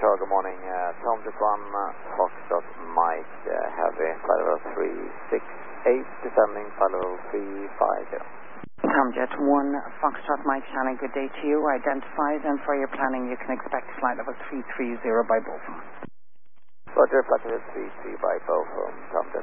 Hello, good morning. Tom Jet 1, Foxtrot Mike, heavy, flight level 368, descending, flight level 350. Tom Jet 1, Foxtrot Mike, Shannon, good day to you. Identified, and for your planning, you can expect flight level 330 by Beaufort. Roger, flight level 33 by Beaufort, Tom Jet.